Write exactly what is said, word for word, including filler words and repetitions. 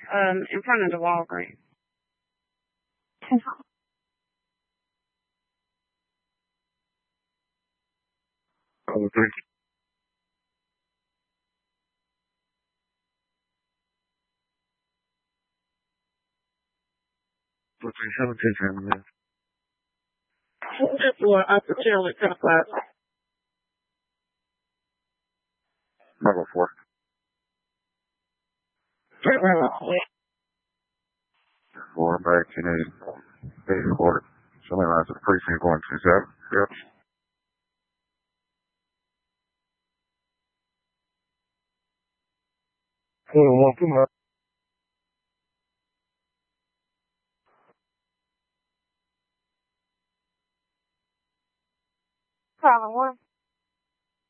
um, in front of the Walgreens. Oh, thank you. fourteen seventeen, man. Just for opportunity to talk about. Number four. Four back in a eight court. Something like the precinct going to seven. Yep. Four one two nine. Problem one.